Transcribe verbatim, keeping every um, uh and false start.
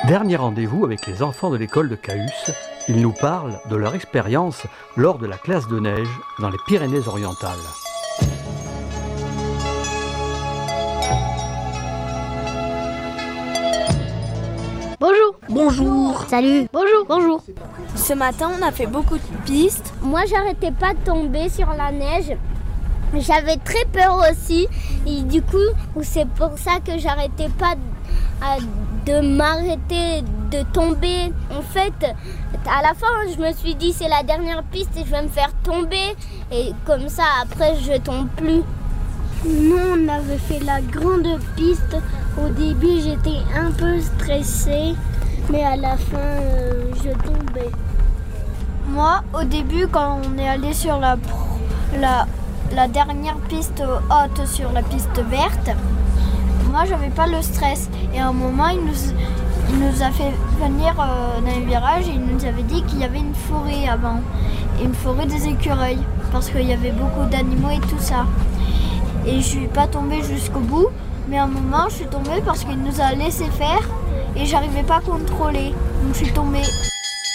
Dernier rendez-vous avec les enfants de l'école de Cahus. Ils nous parlent de leur expérience lors de la classe de neige dans les Pyrénées-Orientales. Bonjour. Bonjour. Salut. Bonjour. Bonjour. Ce matin, on a fait beaucoup de pistes. Moi, j'arrêtais pas de tomber sur la neige. J'avais très peur aussi. Et du coup, c'est pour ça que j'arrêtais pas de, de m'arrêter de tomber. En fait, à la fin, je me suis dit c'est la dernière piste et je vais me faire tomber. Et comme ça, après, je tombe plus. Nous, on avait fait la grande piste. Au début, j'étais un peu stressée, mais à la fin, euh, je tombais. Moi, au début, quand on est allé sur la, la, la dernière piste haute sur la piste verte, moi, j'avais pas le stress. Et à un moment, il nous, il nous a fait venir euh, dans les virages et il nous avait dit qu'il y avait une forêt avant. Et une forêt des écureuils, parce qu'il y avait beaucoup d'animaux et tout ça. Et je suis pas tombée jusqu'au bout, mais à un moment je suis tombée parce qu'il nous a laissé faire et j'arrivais pas à contrôler, donc je suis tombée.